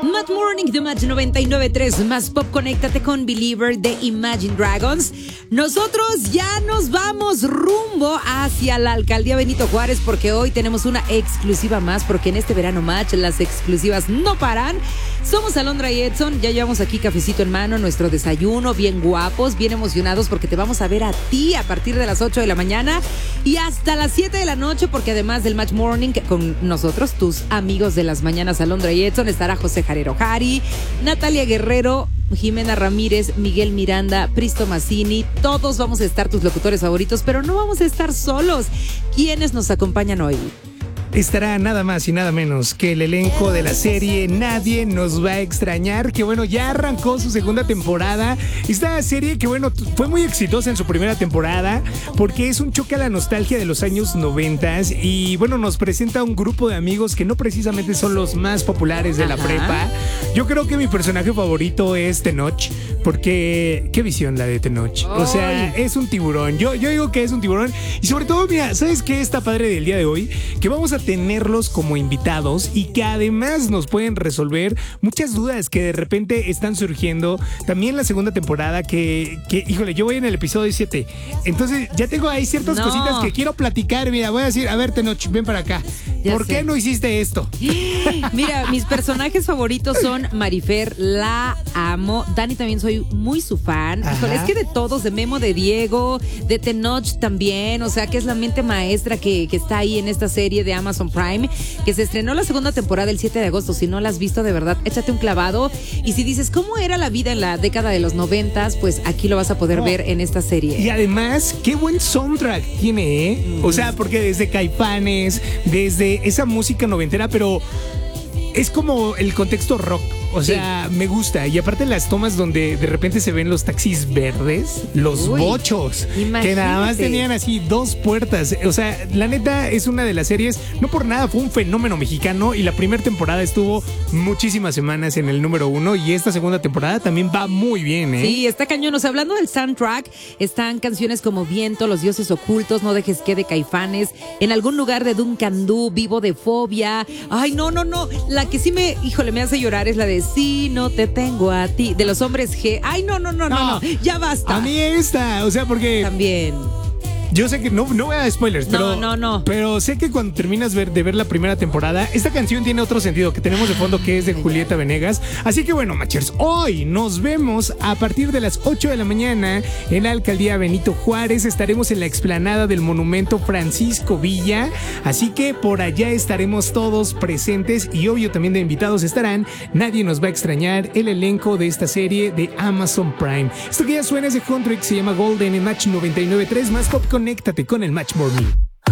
Mad Morning de Match 99.3, más pop, conéctate con Believer de Imagine Dragons. Nosotros ya nos vamos rumbo hacia la alcaldía Benito Juárez porque hoy tenemos una exclusiva más, porque en este verano Match las exclusivas no paran. Somos Alondra y Edson, ya llevamos aquí cafecito en mano, nuestro desayuno, bien guapos, bien emocionados porque te vamos a ver a ti a partir de las 8 de la mañana y hasta las 7 de la noche, porque además del Match Morning con nosotros, tus amigos de las mañanas Alondra y Edson, estará José Jarero Jari, Natalia Guerrero, Jimena Ramírez, Miguel Miranda, Pristo Mazzini. Todos vamos a estar tus locutores favoritos, pero no vamos a estar solos. ¿Quiénes nos acompañan hoy? Estará nada más y nada menos que el elenco de la serie Nadie Nos Va a Extrañar, que bueno, ya arrancó su segunda temporada. Esta serie que bueno, fue muy exitosa en su primera temporada porque es un choque a la nostalgia de los años 90 y bueno, nos presenta un grupo de amigos que no precisamente son los más populares de la prepa. Yo creo que mi personaje favorito es Tenoch, porque qué visión la de Tenoch. O sea, es un tiburón. Yo digo que es un tiburón y sobre todo, mira, ¿sabes qué está padre del día de hoy? Que vamos a tenerlos como invitados y que además nos pueden resolver muchas dudas que de repente están surgiendo. También la segunda temporada que híjole, yo voy en el episodio 7. Entonces ya tengo ahí ciertas cositas que quiero platicar. Mira, voy a decir, a ver, Tenoch, ven para acá. ¿Por qué no hiciste esto? Mira, mis personajes favoritos son Marifer, la amo. Dani también soy muy su fan. Híjole, es que de todos, de Memo, de Diego, de Tenoch también. O sea, que es la mente maestra que está ahí en esta serie de Amazon Prime, que se estrenó la segunda temporada el 7 de agosto. Si no la has visto, de verdad, échate un clavado. Y si dices, ¿cómo era la vida en la década de los 90s? Pues aquí lo vas a poder ver en esta serie. Y además, qué buen soundtrack tiene, ¿eh? O sea, porque desde Caifanes, desde esa música noventera, pero es como el contexto rock. O sea, me gusta. Y aparte las tomas donde de repente se ven los taxis verdes, los bochos, imagínate, que nada más tenían así 2 puertas. O sea, la neta es una de las series, no por nada, fue un fenómeno mexicano y la primera temporada estuvo muchísimas semanas en el número 1 y esta segunda temporada también va muy bien, ¿eh? Sí, está cañón. O sea, hablando del soundtrack, están canciones como Viento, Los Dioses Ocultos, No Dejes Que de Caifanes, En Algún Lugar de Duncan Du, Vivo de Fobia. Ay, no. La que sí me hace llorar es la de Si no te tengo a ti, de los Hombres G. Ay, no, ya basta. A mí esta, o sea, porque también yo sé que no voy a dar spoilers, pero no. Pero sé que cuando terminas de ver la primera temporada, esta canción tiene otro sentido que tenemos de fondo, que es de Julieta Venegas. Así que bueno, Machers, hoy nos vemos a partir de las 8 de la mañana en la alcaldía Benito Juárez. Estaremos en la explanada del monumento Francisco Villa. Así que por allá estaremos todos presentes y obvio también de invitados estarán Nadie Nos Va a Extrañar, el elenco de esta serie de Amazon Prime. Esto que ya suena es de Country, se llama Golden en Match 99.3, más pop. Conéctate con el Match Morning.